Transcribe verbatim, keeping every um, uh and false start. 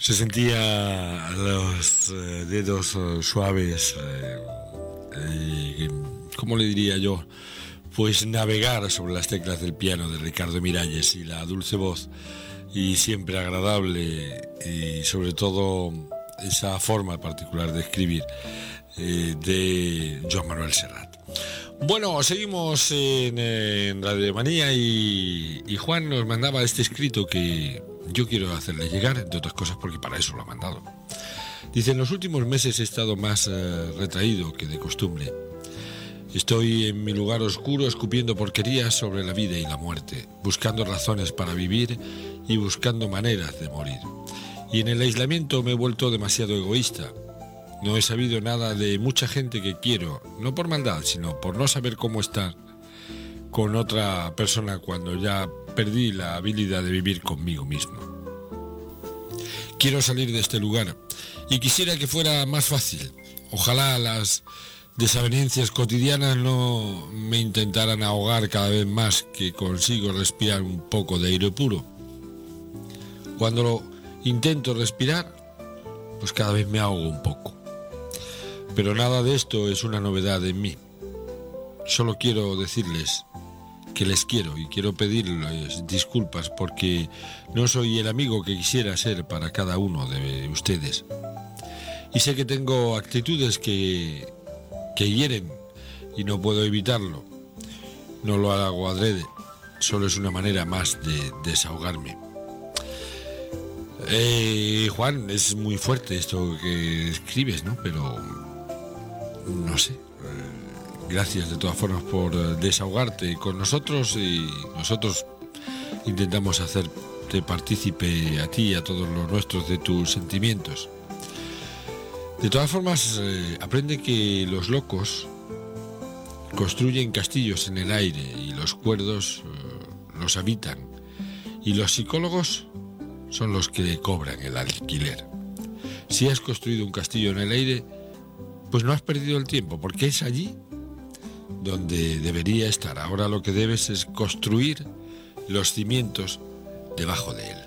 Se sentía los eh, dedos eh, suaves, eh, eh, ¿cómo le diría yo? Pues navegar sobre las teclas del piano de Ricardo Miralles y la dulce voz y siempre agradable y sobre todo esa forma particular de escribir eh, de Joan Manuel Serrat. Bueno, seguimos en, en Radio Manía y, y Juan nos mandaba este escrito que yo quiero hacerle llegar, entre otras cosas porque para eso lo ha mandado. Dice: en los últimos meses he estado más eh, retraído que de costumbre. Estoy en mi lugar oscuro escupiendo porquerías sobre la vida y la muerte, buscando razones para vivir y buscando maneras de morir. Y en el aislamiento me he vuelto demasiado egoísta. No he sabido nada de mucha gente que quiero, no por maldad, sino por no saber cómo estar con otra persona cuando ya perdí la habilidad de vivir conmigo mismo. Quiero salir de este lugar y quisiera que fuera más fácil. Ojalá las desavenencias cotidianas no me intentaran ahogar cada vez más que consigo respirar un poco de aire puro. Cuando lo intento respirar, pues cada vez me ahogo un poco. Pero nada de esto es una novedad en mí. Solo quiero decirles que les quiero y quiero pedirles disculpas porque no soy el amigo que quisiera ser para cada uno de ustedes. Y sé que tengo actitudes que, que hieren y no puedo evitarlo. No lo hago adrede, solo es una manera más de desahogarme. Eh, Juan, es muy fuerte esto que escribes, ¿no? Pero no sé. Gracias de todas formas por desahogarte con nosotros y nosotros intentamos hacerte partícipe a ti y a todos los nuestros de tus sentimientos. De todas formas, eh, aprende que los locos construyen castillos en el aire y los cuerdos eh, los habitan y los psicólogos son los que cobran el alquiler. Si has construido un castillo en el aire, pues no has perdido el tiempo porque es allí donde debería estar. Ahora lo que debes es construir los cimientos debajo de él.